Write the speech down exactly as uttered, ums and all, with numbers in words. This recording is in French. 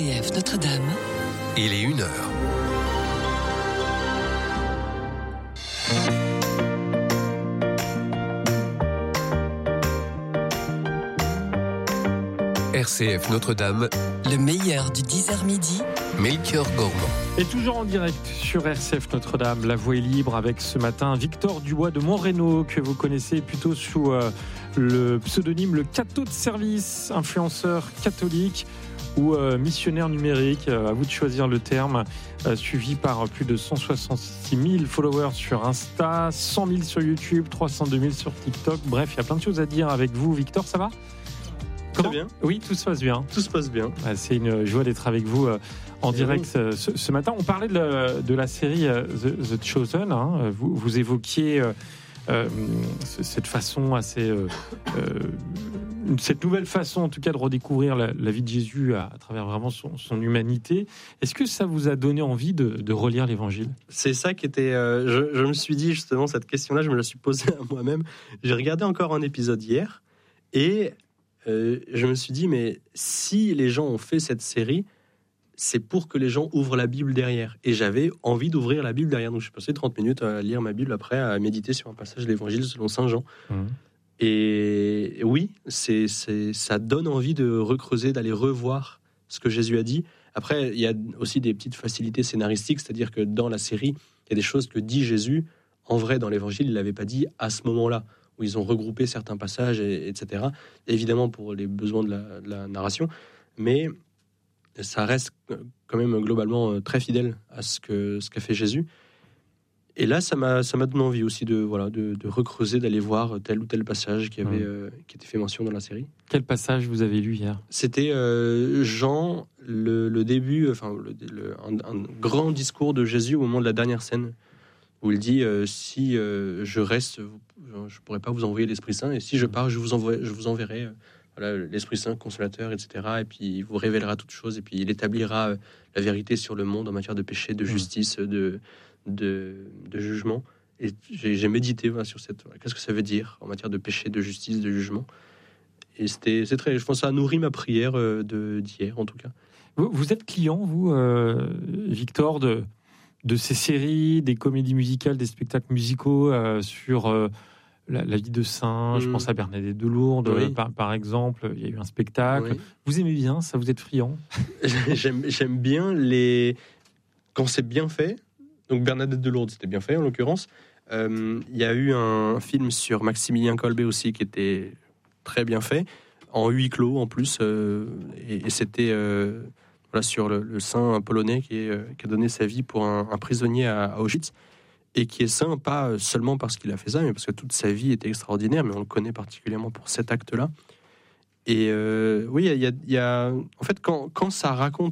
C F Notre-Dame. Il est une heure. R C F Notre-Dame, le meilleur du dix heures midi, Melchior Gormand. Et toujours en direct sur R C F Notre-Dame, la voix est libre avec ce matin Victor Dubois de Montrénaud, que vous connaissez plutôt sous euh, le pseudonyme le Catho de service, influenceur catholique ou euh, missionnaire numérique, euh, à vous de choisir le terme, euh, suivi par plus de cent soixante-six mille followers sur Insta, cent mille sur YouTube, trois cent deux mille sur TikTok. Bref, il y a plein de choses à dire avec vous. Victor, ça va ? Très bien. Oui, tout se passe bien. Tout se passe bien. C'est une joie d'être avec vous euh, en Et direct oui. ce, ce matin. On parlait de la, de la série euh, The, The Chosen. Hein. Vous, vous évoquiez euh, euh, cette façon assez... Euh, euh, cette nouvelle façon, en tout cas, de redécouvrir la, la vie de Jésus à, à travers vraiment son, son humanité. Est-ce que ça vous a donné envie de, de relire l'Évangile ? C'est ça qui était... Euh, je, je me suis dit, justement, cette question-là, je me la suis posée à moi-même. J'ai regardé encore un épisode hier et... Euh, je me suis dit, mais si les gens ont fait cette série, c'est pour que les gens ouvrent la Bible derrière. Et j'avais envie d'ouvrir la Bible derrière. Donc, je suis passé trente minutes à lire ma Bible après, à méditer sur un passage de l'Évangile selon Saint Jean. Mmh. Et oui, c'est, c'est, ça donne envie de recreuser, d'aller revoir ce que Jésus a dit. Après, il y a aussi des petites facilités scénaristiques, c'est-à-dire que dans la série, il y a des choses que dit Jésus. En vrai, dans l'Évangile, il ne l'avait pas dit à ce moment-là, où ils ont regroupé certains passages, et, etc. Évidemment pour les besoins de la, de la narration, mais ça reste quand même globalement très fidèle à ce, que, ce qu'a fait Jésus. Et là, ça m'a, ça m'a donné envie aussi de, voilà, de, de recreuser, d'aller voir tel ou tel passage qui, avait, mmh. euh, qui était fait mention dans la série. Quel passage vous avez lu hier ? C'était euh, Jean, le, le début, enfin, le, le, un, un grand discours de Jésus au moment de la dernière scène, où il dit euh, si euh, je reste, je ne pourrai pas vous envoyer l'Esprit Saint, et si je pars, je vous, envoie, je vous enverrai euh, voilà, l'Esprit Saint, consolateur, et cetera. Et puis il vous révélera toutes choses, et puis il établira euh, la vérité sur le monde en matière de péché, de justice, de, de, de jugement. Et j'ai, j'ai médité voilà, sur cette. Voilà, qu'est-ce que ça veut dire en matière de péché, de justice, de jugement. Et c'était, c'est très, je pense que ça a nourri ma prière euh, de, d'hier, en tout cas. Vous, vous êtes client, vous, euh, Victor, de. de ces séries, des comédies musicales, des spectacles musicaux euh, sur euh, la, la vie de saint. Mmh. Je pense à Bernadette de Lourdes, oui. euh, par, par exemple. Il y a eu un spectacle. Oui. Vous aimez bien ça ? Vous êtes friand ? j'aime, j'aime bien les... quand c'est bien fait. Donc Bernadette de Lourdes, c'était bien fait, en l'occurrence. Euh, il y a eu un film sur Maximilien Kolbe aussi, qui était très bien fait, en huis clos en plus. Euh, et, et c'était... Euh, Voilà, sur le, le saint polonais qui, est, euh, qui a donné sa vie pour un, un prisonnier à, à Auschwitz, et qui est saint pas seulement parce qu'il a fait ça, mais parce que toute sa vie était extraordinaire, mais on le connaît particulièrement pour cet acte-là. Et euh, oui, il y a, y a, en fait, quand, quand ça raconte